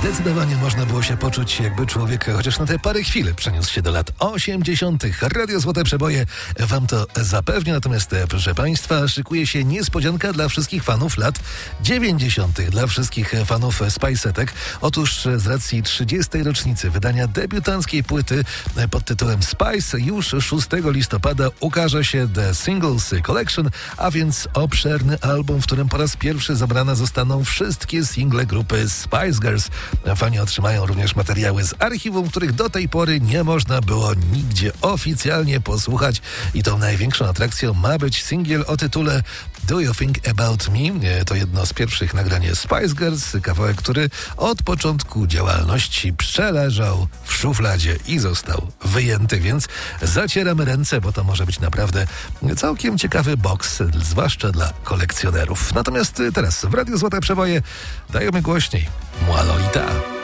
Zdecydowanie można było się poczuć, jakby człowiek chociaż na te parę chwil przeniósł się do lat 80. Radio Złote Przeboje wam to zapewnia. Natomiast, proszę państwa, szykuje się niespodzianka dla wszystkich fanów lat 90. Dla wszystkich fanów Spice'etek. Otóż z racji 30. rocznicy wydania debiutanckiej płyty pod tytułem Spice już 6 listopada ukaże się The Singles Collection, a więc obszerny album, w którym po raz pierwszy zabrane zostaną wszystkie single grupy Spice Girls. Fani otrzymają również materiały z archiwum, których do tej pory nie można było nigdzie oficjalnie posłuchać. I tą największą atrakcją ma być singiel o tytule Do You Think About Me? To jedno z pierwszych nagrań Spice Girls, kawałek, który od początku działalności przeleżał w szufladzie i został wyjęty, więc zacieramy ręce, bo to może być naprawdę całkiem ciekawy boks, zwłaszcza dla kolekcjonerów. Natomiast teraz w Radiu Złote Przeboje dajemy głośniej Mła Lolita.